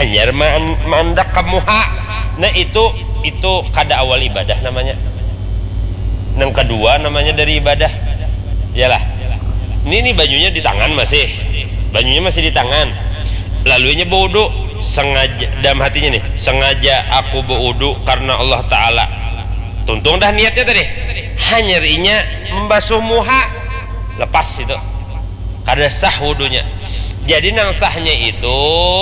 hanyar mandak kamuha. Nah itu kada awal ibadah namanya. Yang kedua namanya dari ibadah. Yalah. Ini bajunya di tangan masih. Bajunya masih di tangan. Lalunya berwudu, sengaja dalam hatinya nih, sengaja aku berwudu karena Allah Ta'ala. Tuntung dah niatnya tadi. Hanyarinya membasuh muha, lepas itu. Kada sah wudunya. Jadi nang sahnya itu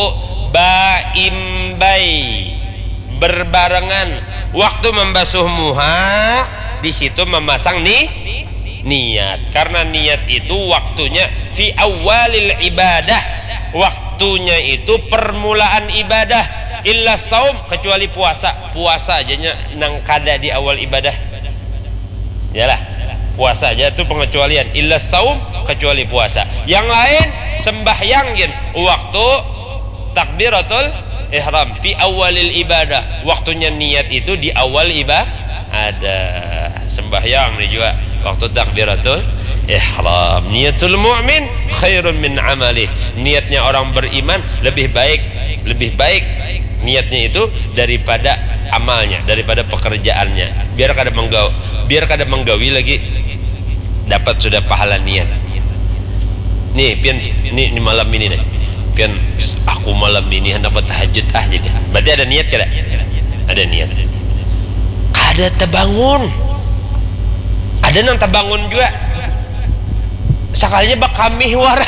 baimbai, berbarengan. Waktu membasuh muha, di situ memasang niat. Karena niat itu waktunya fi awalil ibadah. Waktunya itu permulaan ibadah. Illa saum, kecuali puasa. Puasa aja nang kada di awal ibadah. Yalah, puasa aja itu pengecualian. Illa saum, kecuali puasa. Yang lain sembahyang gin waktu takbiratul ihram fi awalil ibadah. Waktunya niat itu di awal ibadah. Ada sembahyang nih juga waktu takbiratul ihram. Niatul mu'min khairun min amalih. Niatnya orang beriman lebih baik niatnya itu daripada amalnya, daripada pekerjaannya. Biar kada menggawi lagi dapat sudah pahala niat. Nih pian ini malam ini nih. Pian aku malam ini hendak bertahajud jadi. Berarti ada niat kada? Ada niat. Kada terbangun. Ada nang terbangun juga. Sekalinya bak kami wara.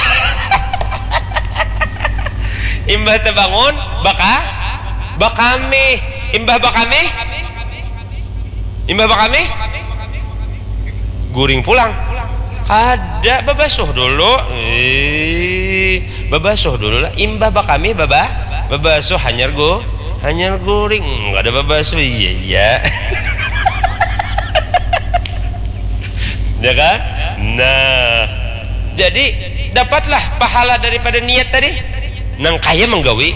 Imbah terbangun bak kami. Imbah bak kami guring pulang. Kada babasuh dulu. Babasuh dulu lah. Imbah bak kami babasuh hanyar guring. Enggak ada babasuh. Iya. Ya kan? Nah, jadi dapatlah pahala daripada niat tadi. Nang kaya menggawi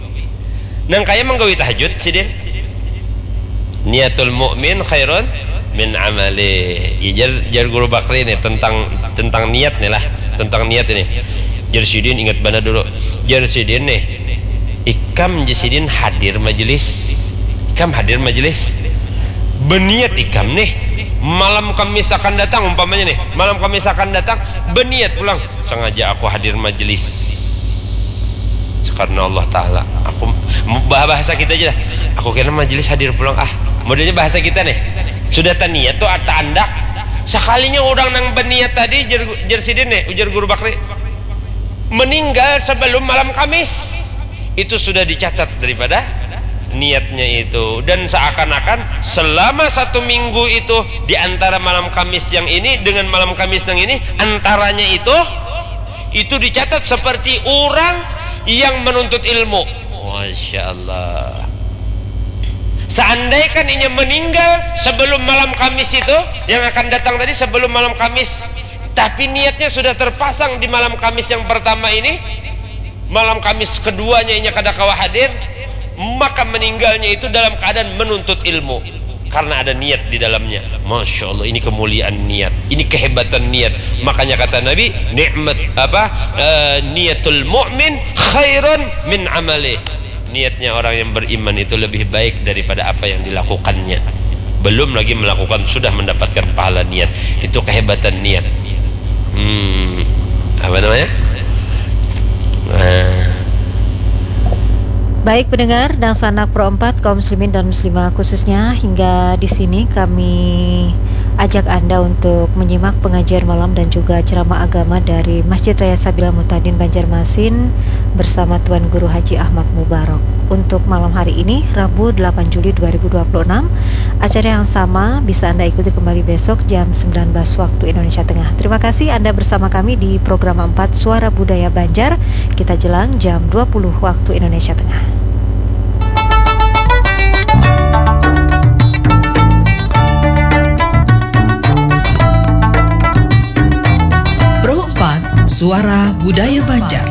tahajud sidin. Niatul mu'min khairun min amali. Jar guru Bakri nih tentang niat nih lah, tentang niat ini. Jar sidin ingat bana dulu. Jar sidin nih, ikam jasidin hadir majelis. Berniat ikam nih, malam Kamis akan datang umpamanya nih, malam Kamis akan datang, berniat pulang, sengaja aku hadir majelis karena Allah Ta'ala. Aku bahasa kita aja dah, aku kira majelis hadir pulang modelnya bahasa kita nih. Sudah taniat tuh arta andak. Sekalinya orang nang berniat tadi jersidin nih, ujar guru Bakri, meninggal sebelum malam Kamis, itu sudah dicatat daripada niatnya itu. Dan seakan-akan selama 1 minggu itu, di antara malam Kamis yang ini dengan malam Kamis yang ini, antaranya itu dicatat seperti orang yang menuntut ilmu. Masya Allah. Seandainya ia meninggal sebelum malam Kamis itu yang akan datang tadi, sebelum malam Kamis, tapi niatnya sudah terpasang di malam Kamis yang pertama ini, malam Kamis keduanya ia kada kawa hadir, maka meninggalnya itu dalam keadaan menuntut ilmu karena ada niat di dalamnya. Masya Allah, ini kemuliaan niat, ini kehebatan niat. Makanya kata Nabi, niatul mu'min khairun min amalih. Niatnya orang yang beriman itu lebih baik daripada apa yang dilakukannya. Belum lagi melakukan, sudah mendapatkan pahala niat. Itu kehebatan niat. Apa namanya? Baik pendengar dan sanak Pro 4 kaum muslimin dan muslimah khususnya, hingga di sini kami ajak Anda untuk menyimak pengajian malam dan juga ceramah agama dari Masjid Raya Sabila Mutadin Banjarmasin bersama Tuan Guru Haji Ahmad Mubarok. Untuk malam hari ini, Rabu 8 Juli 2026, acara yang sama bisa Anda ikuti kembali besok jam 19 waktu Indonesia Tengah. Terima kasih Anda bersama kami di program 4 Suara Budaya Banjar. Kita jelang jam 20 waktu Indonesia Tengah. Pro 4 Suara Budaya Banjar.